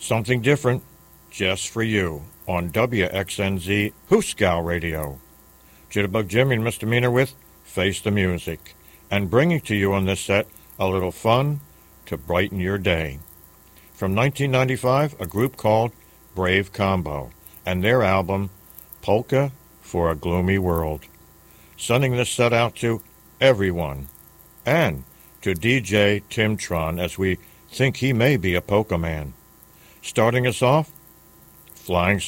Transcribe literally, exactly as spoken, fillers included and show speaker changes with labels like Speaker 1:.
Speaker 1: Something different, just for you, on W X N Z Hooskow Radio. Jitterbug Jimmy and Misdemeanor with Face the Music, and bringing to you on this set a little fun to brighten your day. From nineteen ninety-five, a group called Brave Combo, and their album, Polka for a Gloomy World. Sending this set out to everyone, and to D J Timtron, as we think he may be a polka man. Starting us off, Flying